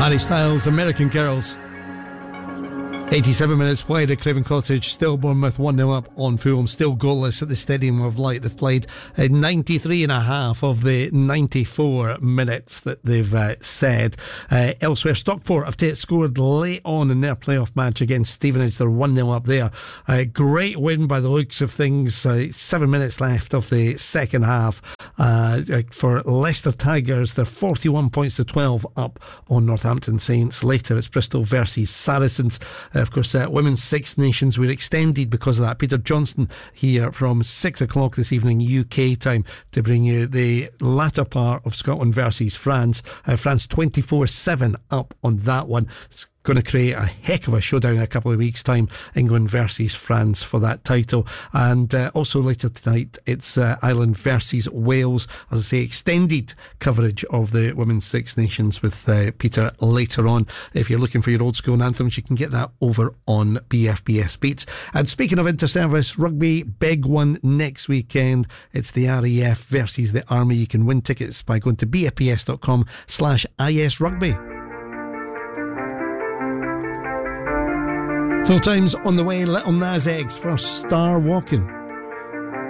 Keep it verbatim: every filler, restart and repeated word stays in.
Harry Styles, American Girls. eighty-seven minutes played at Craven Cottage. Still Bournemouth one nil up on Fulham. Still goalless at the Stadium of Light. They've played uh, ninety-three and a half of the ninety-four minutes that they've uh, said. Uh, elsewhere, Stockport have t- scored late on in their playoff match against Stevenage. They're one nil up there. Uh, great win by the looks of things. Uh, seven minutes left of the second half. Uh, for Leicester Tigers, they're forty-one points to twelve up on Northampton Saints. Later, it's Bristol versus Saracens. Uh, Of course, uh, Women's Six Nations were extended because of that. Peter Johnston here from six o'clock this evening U K time to bring you the latter part of Scotland versus France. Uh, France twenty-four seven up on that one. It's going to create a heck of a showdown in a couple of weeks' time. England versus France for that title. And uh, also later tonight, it's uh, Ireland versus Wales. As I say, extended coverage of the Women's Six Nations with uh, Peter later on. If you're looking for your old school anthems, you can get that over on B F B S Beats. And speaking of inter-service rugby, big one next weekend. It's the R A F versus the Army. You can win tickets by going to bfbs.com slash isrugby. Full time's on the way. Little Nas X for Star Walking.